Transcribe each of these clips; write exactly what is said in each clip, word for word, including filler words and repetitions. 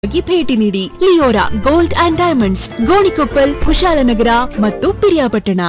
ಭೇಟಿ ನೀಡಿ Leora gold and diamonds, Gonikoppal, Kushalnagar ಮತ್ತು ಪಿರಿಯಾಪಟ್ಟಣ.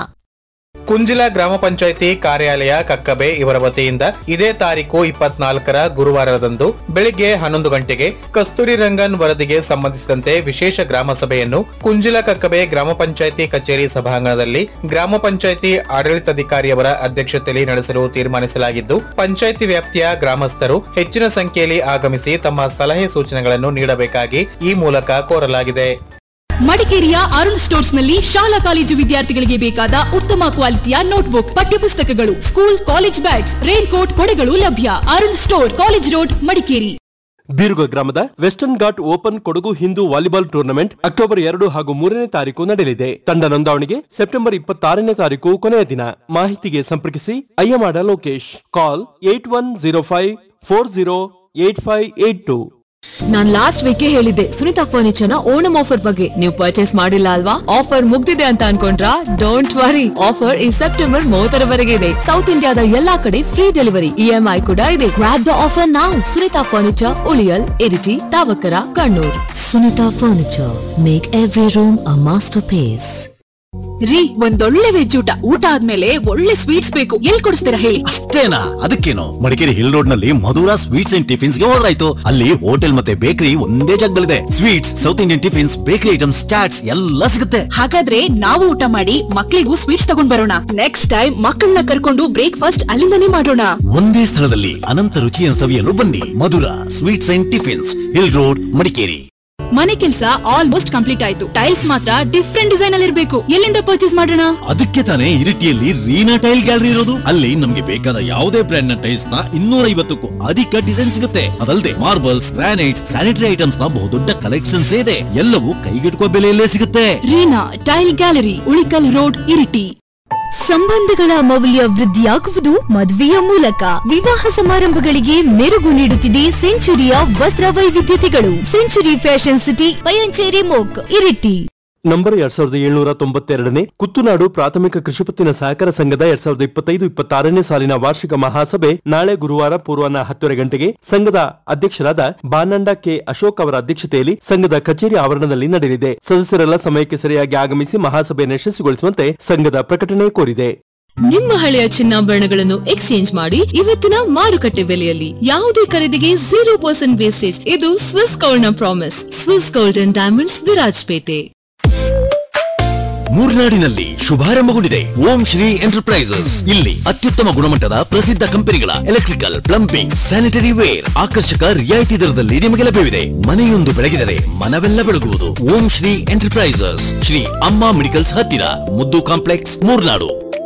ಕುಂಜಿಲ ಗ್ರಾಮ ಪಂಚಾಯಿತಿ ಕಾರ್ಯಾಲಯ ಕಕ್ಕಬೆ ಇವರ ವತಿಯಿಂದ ಇದೇ ತಾರೀಕು ಇಪ್ಪತ್ನಾಲ್ಕರ ಗುರುವಾರದಂದು ಬೆಳಿಗ್ಗೆ ಹನ್ನೊಂದು ಗಂಟೆಗೆ ಕಸ್ತೂರಿ ರಂಗನ್ ವರದಿಗೆ ಸಂಬಂಧಿಸಿದಂತೆ ವಿಶೇಷ ಗ್ರಾಮ ಸಭೆಯನ್ನು ಕುಂಜಿಲ ಕಕ್ಕಬೆ ಗ್ರಾಮ ಪಂಚಾಯಿತಿ ಕಚೇರಿ ಸಭಾಂಗಣದಲ್ಲಿ ಗ್ರಾಮ ಪಂಚಾಯಿತಿ ಆಡಳಿತಾಧಿಕಾರಿಯವರ ಅಧ್ಯಕ್ಷತೆಯಲ್ಲಿ ನಡೆಸಲು ತೀರ್ಮಾನಿಸಲಾಗಿದ್ದು, ಪಂಚಾಯಿತಿ ವ್ಯಾಪ್ತಿಯ ಗ್ರಾಮಸ್ಥರು ಹೆಚ್ಚಿನ ಸಂಖ್ಯೆಯಲ್ಲಿ ಆಗಮಿಸಿ ತಮ್ಮ ಸಲಹೆ ಸೂಚನೆಗಳನ್ನು ನೀಡಬೇಕಾಗಿ ಈ ಮೂಲಕ ಕೋರಲಾಗಿದೆ. ಮಡಿಕೇರಿಯ ಅರುಣ್ ಸ್ಟೋರ್ಸ್ ನಲ್ಲಿ ಶಾಲಾ ಕಾಲೇಜು ವಿದ್ಯಾರ್ಥಿಗಳಿಗೆ ಬೇಕಾದ ಉತ್ತಮ ಕ್ವಾಲಿಟಿಯ ನೋಟ್ಬುಕ್, ಪಠ್ಯಪುಸ್ತಕಗಳು, school college bags, rain coat, ಕೊಡೆಗಳು ಲಭ್ಯ. Arun store, college road, Madikeri. ಬೀರುಗ ಗ್ರಾಮದ western ghat open Kodagu Hindu volleyball tournament October ಎರಡು ಹಾಗೂ ಮೂರನೇ ತಾರೀಕು ನಡೆಯಲಿದೆ. ತಂಡ ನೋಂದಾವಣೆಗೆ ಸೆಪ್ಟೆಂಬರ್ ಇಪ್ಪತ್ತಾರನೇ ತಾರೀಕು ಕೊನೆಯ ದಿನ. ಮಾಹಿತಿಗೆ ಸಂಪರ್ಕಿಸಿ ಅಯ್ಯಮಾಡ ಲೋಕೇಶ್. ಕಾಲ್ eight one zero five four zero eight five eight two. ನಾನ್ ಲಾಸ್ಟ್ ವೀಕ್ ಹೇಳಿದ್ದೆ ಸುನಿತಾ ಫರ್ನಿಚರ್ ನ ಓಣಂ ಆಫರ್ ಬಗ್ಗೆ. ನೀವು ಪರ್ಚೇಸ್ ಮಾಡಿಲ್ಲ ಅಲ್ವಾ? ಆಫರ್ ಮುಗ್ದಿದೆ ಅಂತ ಅನ್ಕೊಂಡ್ರಾ? ಡೋಂಟ್ ವರಿ, ಆಫರ್ ಈ ಸೆಪ್ಟೆಂಬರ್ ಮೂವತ್ತರವರೆಗೆ ಇದೆ. ಸೌತ್ ಇಂಡಿಯಾದ ಎಲ್ಲಾ ಕಡೆ ಫ್ರೀ ಡೆಲಿವರಿ, ಇಎಂಐ ಕೂಡ ಇದೆ. Grab the offer now. Sunita furniture, ಉಳಿಯಲ್, Iritty, ತಾವಕರ, Kannur. Sunita furniture, make every room a master piece. ರೀ, ಒಂದೊಳ್ಳೆ ವೆಜ್ ಊಟ ಊಟ ಆದ್ಮೇಲೆ ಒಳ್ಳೆ ಸ್ವೀಟ್ಸ್ ಬೇಕು. ಎಲ್ಲಿ ಕೊಡಿಸ್ತೀರಾ ಹೇಳಿ? ಅಷ್ಟೇನಾ? ಅದಕ್ಕೇನು, ಮಡಿಕೇರಿ ಹಿಲ್ ರೋಡ್ ನಲ್ಲಿ ಮಧುರಾ ಸ್ವೀಟ್ಸ್ ಅಂಡ್ ಟಿಫಿನ್ಸ್ ಗೆ ಹೋದ್ರಾಯ್ತು. ಅಲ್ಲಿ ಹೋಟೆಲ್ ಮತ್ತೆ ಬೇಕರಿ ಒಂದೇ ಜಾಗದಲ್ಲಿದೆ. Sweets, south Indian tiffins, bakery items, chaats ಎಲ್ಲ ಸಿಗುತ್ತೆ. ಹಾಗಾದ್ರೆ ನಾವು ಊಟ ಮಾಡಿ ಮಕ್ಕಳಿಗೂ ಸ್ವೀಟ್ಸ್ ತಗೊಂಡ್ ಬರೋಣ. ನೆಕ್ಸ್ಟ್ ಟೈಮ್ ಮಕ್ಕಳನ್ನ ಕರ್ಕೊಂಡು ಬ್ರೇಕ್ಫಾಸ್ಟ್ ಅಲ್ಲಿಂದನೇ ಮಾಡೋಣ. ಒಂದೇ ಸ್ಥಳದಲ್ಲಿ ಅನಂತ ರುಚಿಯನ್ನು ಸವಿಯಲು ಬನ್ನಿ. Madhura sweets and tiffins, hill road, Madikeri. ಮನೆ ಕೆಲಸ ಆಲ್ಮೋಸ್ಟ್ ಕಂಪ್ಲೀಟ್ ಆಯ್ತು. ಟೈಲ್ಸ್ ಮಾತ್ರ ಡಿಫ್ರೆಂಟ್ ಡಿಸೈನ್ ಅಲ್ಲಿ ಇರಬೇಕು. ಎಲ್ಲಿಂದ ಪರ್ಚೇಸ್ ಮಾಡೋಣ? ಅದಕ್ಕೆ ತಾನೇ ಇರಿಟಿಯಲ್ಲಿ ರೀನಾ ಟೈಲ್ ಗ್ಯಾಲರಿ ಇರೋದು. ಅಲ್ಲಿ ನಮ್ಗೆ ಬೇಕಾದ ಯಾವುದೇ ಬ್ರ್ಯಾಂಡ್ ನ ಟೈಲ್ಸ್ ನ ಇನ್ನೂರ ಐವತ್ತಕ್ಕೂ ಅಧಿಕ ಡಿಸೈನ್ ಸಿಗುತ್ತೆ. ಅದಲ್ಲದೆ ಮಾರ್ಬಲ್ಸ್, ಗ್ರಾನೈಟ್ಸ್, ಸ್ಯಾನಿಟರಿ ಐಟಮ್ಸ್ ನ ಬಹುದೊಡ್ಡ ಕಲೆಕ್ಷನ್ಸ್ ಇದೆ. ಎಲ್ಲವೂ ಕೈಗೆಟುಕುವ ಬೆಲೆಯಲ್ಲೇ ಸಿಗುತ್ತೆ. Reena tail gallery, Ulikkal road, Iritty. ಸಂಬಂಧಗಳ ಮೌಲ್ಯ ವೃದ್ಧಿಯಾಗುವುದು ಮದುವೆಯ ಮೂಲಕ. ವಿವಾಹ ಸಮಾರಂಭಗಳಿಗೆ ಮೆರುಗು ನೀಡುತ್ತಿದೆ ಸೆಂಚುರಿಯ ವಸ್ತ್ರ ವೈವಿಧ್ಯತೆಗಳು. Century fashion city, Payanchery ಮೋಕ್, Iritty. Number ಎರಡ್ ಸಾವಿರದ ಏಳ್ನೂರ ತೊಂಬತ್ತೆರಡನೇ ಕುತ್ತುನಾಡು ಪ್ರಾಥಮಿಕ ಕೃಷಿಪತ್ತಿನ ಸಹಕಾರ ಸಂಘದ ಎರಡ್ ಸಾವಿರದ ಇಪ್ಪತ್ತೈದು ಇಪ್ಪತ್ತಾರನೇ ಸಾಲಿನ ವಾರ್ಷಿಕ ಮಹಾಸಭೆ ನಾಳೆ ಗುರುವಾರ ಪೂರ್ವಾಹ್ನ ಹತ್ತುವರೆ ಗಂಟೆಗೆ ಸಂಘದ ಅಧ್ಯಕ್ಷರಾದ ಬಾನಂಡ ಕೆ ಅಶೋಕ್ ಅವರ ಅಧ್ಯಕ್ಷತೆಯಲ್ಲಿ ಸಂಘದ ಕಚೇರಿ ಆವರಣದಲ್ಲಿ ನಡೆಯಲಿದೆ. ಸದಸ್ಯರೆಲ್ಲ ಸಮಯಕ್ಕೆ ಸರಿಯಾಗಿ ಆಗಮಿಸಿ ಮಹಾಸಭೆಯನ್ನು ಯಶಸ್ವಿಗೊಳಿಸುವಂತೆ ಸಂಘದ ಪ್ರಕಟಣೆ ಕೋರಿದೆ. ನಿಮ್ಮ ಹಳೆಯ ಚಿನ್ನಾಭರಣಗಳನ್ನು ಎಕ್ಸ್ಚೇಂಜ್ ಮಾಡಿ ಇವತ್ತಿನ ಮಾರುಕಟ್ಟೆ ಬೆಲೆಯಲ್ಲಿ. ಯಾವುದೇ ಖರೀದಿಗೆ ಜೀರೋ ಪರ್ಸೆಂಟ್ ವೇಸ್ಟೇಜ್. ಇದು ಸ್ವಿಸ್ ಗೋಲ್ಡ್ ನ promise. Swiss gold and diamonds, Virajpet. ಮೂರ್ನಾಡಿನಲ್ಲಿ ಶುಭಾರಂಭಗೊಂಡಿದೆ ಓಂ ಶ್ರೀ ಎಂಟರ್ಪ್ರೈಸಸ್. ಇಲ್ಲಿ ಅತ್ಯುತ್ತಮ ಗುಣಮಟ್ಟದ ಪ್ರಸಿದ್ಧ ಕಂಪನಿಗಳ ಎಲೆಕ್ಟ್ರಿಕಲ್, ಪ್ಲಂಬಿಂಗ್, ಸ್ಯಾನಿಟರಿ ವೇರ್ ಆಕರ್ಷಕ ರಿಯಾಯಿತಿ ದರದಲ್ಲಿ ನಿಮಗೆ ಲಭ್ಯವಿದೆ. ಮನೆಯೊಂದು ಬೆಳಗಿದರೆ ಮನವೆಲ್ಲ ಬೆಳಗುವುದು. ಓಂ ಶ್ರೀ ಎಂಟರ್ಪ್ರೈಸಸ್, ಶ್ರೀ ಅಮ್ಮ ಮೆಡಿಕಲ್ಸ್ ಹತ್ತಿರ, ಮುದ್ದು ಕಾಂಪ್ಲೆಕ್ಸ್, ಮೂರ್ನಾಡು.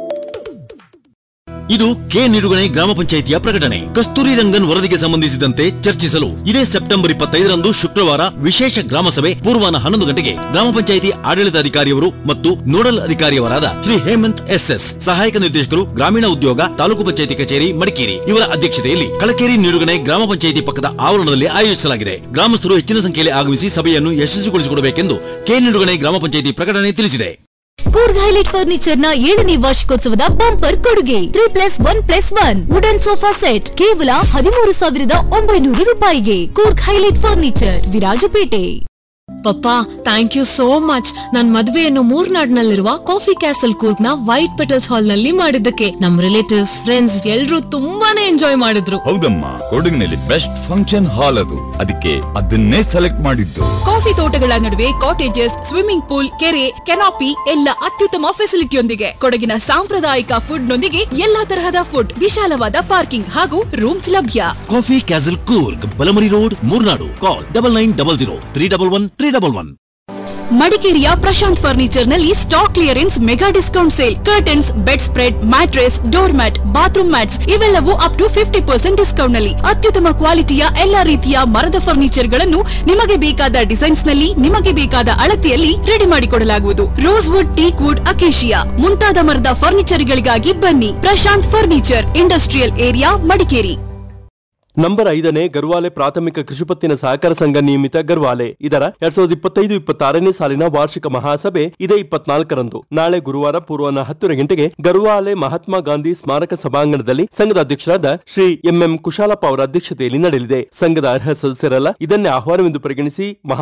ಇದು ಕೆ ನಿಡುಗಣೆ ಗ್ರಾಮ ಪಂಚಾಯಿತಿಯ ಪ್ರಕಟಣೆ. ಕಸ್ತೂರಿ ರಂಗನ್ ವರದಿಗೆ ಸಂಬಂಧಿಸಿದಂತೆ ಚರ್ಚಿಸಲು ಇದೇ ಸೆಪ್ಟೆಂಬರ್ ಇಪ್ಪತ್ತೈದರಂದು ಶುಕ್ರವಾರ ವಿಶೇಷ ಗ್ರಾಮ ಸಭೆ ಪೂರ್ವಾಹ್ನ ಹನ್ನೊಂದು ಗಂಟೆಗೆ ಗ್ರಾಮ ಪಂಚಾಯಿತಿ ಆಡಳಿತಾಧಿಕಾರಿಯವರು ಮತ್ತು nodal ಅಧಿಕಾರಿಯವರಾದ Shri Hemant S S, ಸಹಾಯಕ ನಿರ್ದೇಶಕರು ಗ್ರಾಮೀಣ ಉದ್ಯೋಗ, ತಾಲೂಕು ಪಂಚಾಯಿತಿ ಕಚೇರಿ, ಮಡಿಕೇರಿ ಇವರ ಅಧ್ಯಕ್ಷತೆಯಲ್ಲಿ ಕಳಕೇರಿ ನಿಡುಗಣೆ ಗ್ರಾಮ ಪಂಚಾಯಿತಿ ಪಕ್ಕದ ಆವರಣದಲ್ಲಿ ಆಯೋಜಿಸಲಾಗಿದೆ. ಗ್ರಾಮಸ್ಥರು ಹೆಚ್ಚಿನ ಸಂಖ್ಯೆಯಲ್ಲಿ ಆಗಮಿಸಿ ಸಭೆಯನ್ನು ಯಶಸ್ವಿಗೊಳಿಸಿಕೊಡಬೇಕೆಂದು ಕೆ ನಿಡುಗಣೆ ಗ್ರಾಮ ಪಂಚಾಯಿತಿ ಪ್ರಕಟಣೆ ತಿಳಿಸಿದೆ. ಕೂರ್ಗ್ ಹೈಲೈಟ್ ಫರ್ನಿಚರ್ ನ ಏಳನೇ ವಾರ್ಷಿಕೋತ್ಸವದ ಬಂಪರ್ ಕೊಡುಗೆ three plus one plus one wooden sofa set ಕೇವಲ ಹದಿಮೂರು ಸಾವಿರದ ಒಂಬೈನೂರು ರೂಪಾಯಿಗೆ. Coorg highlight furniture, Virajpet. Papa, thank you so much. ನನ್ ಮದುವೆಯನ್ನು ಮೂರ್ನಾಡ್ನಲ್ಲಿರುವ ಕಾಫಿ ಕ್ಯಾಸಲ್ ಕೂರ್ಗ್ ನ ವೈಟ್ ಪೆಟಲ್ಸ್ ಹಾಲ್ ನಲ್ಲಿ ಮಾಡಿದ್ದಕ್ಕೆ ನಮ್ ರಿಲೇಟಿವ್ಸ್, ಫ್ರೆಂಡ್ಸ್ ಎಲ್ರೂ ತುಂಬಾನೇ ಎಂಜಾಯ್ ಮಾಡಿದ್ರು. ಹೌದಮ್ಮ, ಕೊಡಗಿನಲ್ಲಿ ಬೆಸ್ಟ್ ಫಂಕ್ಷನ್ ಹಾಲ್ ಅದು. ಅದಕ್ಕೆ ಅದನ್ನೇ ಸೆಲೆಕ್ಟ್ ಮಾಡಿದ್ದು. ಕಾಫಿ ತೋಟಗಳ ನಡುವೆ ಕಾಟೇಜಸ್, ಸ್ವಿಮ್ಮಿಂಗ್ ಪೂಲ್, ಕೆರೆ, ಕೆನಾಪಿ ಎಲ್ಲ ಅತ್ಯುತ್ತಮ ಫೆಸಿಲಿಟಿಯೊಂದಿಗೆ, ಕೊಡಗಿನ ಸಾಂಪ್ರದಾಯಿಕ ಫುಡ್ ನೊಂದಿಗೆ ಎಲ್ಲಾ ತರಹದ ಫುಡ್, ವಿಶಾಲವಾದ ಪಾರ್ಕಿಂಗ್ ಹಾಗೂ ರೂಮ್ಸ್ ಲಭ್ಯ. Coffee castle Coorg, ಬಲಮರಿ road, Murnad. ಕಾಲ್ double nine double zero three double one three double one. ಮಡಿಕೇರಿಯ ಪ್ರಶಾಂತ್ ಫರ್ನಿಚರ್ ನಲ್ಲಿ stock clearance mega discount sale. Curtains, bed spread, mattress, door mat, bathroom mats ಇವೆಲ್ಲವೂ up to fifty percent discount ನಲ್ಲಿ. ಅತ್ಯುತ್ತಮ ಕ್ವಾಲಿಟಿಯ ಎಲ್ಲಾ ರೀತಿಯ ಮರದ furniture ಗಳನ್ನು ನಿಮಗೆ ಬೇಕಾದ ಡಿಸೈನ್ಸ್ ನಲ್ಲಿ, ನಿಮಗೆ ಬೇಕಾದ ಅಳತೆಯಲ್ಲಿ ರೆಡಿ ಮಾಡಿಕೊಡಲಾಗುವುದು. Rose wood, teak wood, acacia ಮುಂತಾದ ಮರದ ಫರ್ನಿಚರ್ ಗಳಿಗಾಗಿ ಬನ್ನಿ. Prashant furniture, industrial area, Madikeri. Number ಐದನೇ ಗರ್ವಾಲೆ ಪ್ರಾಥಮಿಕ ಕೃಷಿಪತ್ತಿನ ಸಹಕಾರ ಸಂಘ ನಿಯಮಿತ ಗರ್ವಾಲೆ ಇದರ ಎರಡ್ ಸಾವಿರದ ಇಪ್ಪತ್ತೈದು ಇಪ್ಪತ್ತಾರನೇ ಸಾಲಿನ ವಾರ್ಷಿಕ ಮಹಾಸಭೆ ಇದೇ ಇಪ್ಪತ್ನಾಲ್ಕರಂದು ನಾಳೆ ಗುರುವಾರ ಪೂರ್ವಾಹ್ನ ಹತ್ತುವರೆ ಗಂಟೆಗೆ ಗರ್ವಾಲೆ ಮಹಾತ್ಮ ಗಾಂಧಿ ಸ್ಮಾರಕ ಸಭಾಂಗಣದಲ್ಲಿ ಸಂಘದ ಅಧ್ಯಕ್ಷರಾದ ಶ್ರೀ ಎಂಎಂ ಕುಶಾಲಪ್ಪ ಅವರ ಅಧ್ಯಕ್ಷತೆಯಲ್ಲಿ ನಡೆಯಲಿದೆ. ಸಂಘದ ಅರ್ಹ ಸದಸ್ಯರೆಲ್ಲ ಇದನ್ನೇ ಆಹ್ವಾನವೆಂದು ಪರಿಗಣಿಸಿ ಮಹಾ